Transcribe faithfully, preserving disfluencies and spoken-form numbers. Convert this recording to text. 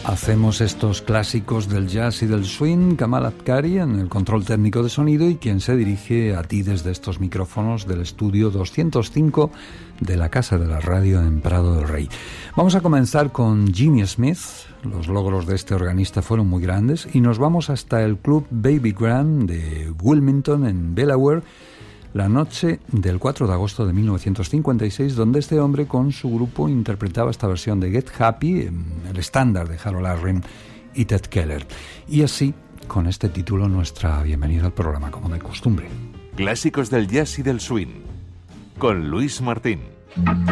Hacemos estos clásicos del jazz y del swing, Kamal Abkari en el control técnico de sonido y quien se dirige a ti desde estos micrófonos del estudio doscientos cinco de la Casa de la Radio en Prado del Rey. Vamos a comenzar con Jimmy Smith. Los logros de este organista fueron muy grandes y nos vamos hasta el club Baby Grand de Wilmington en Delaware, la noche del cuatro de agosto de mil novecientos cincuenta y seis, donde este hombre con su grupo interpretaba esta versión de Get Happy, el estándar de Harold Arlen y Ted Keller. Y así, con este título, nuestra bienvenida al programa, como de costumbre. Clásicos del jazz y del swing, con Luis Martín.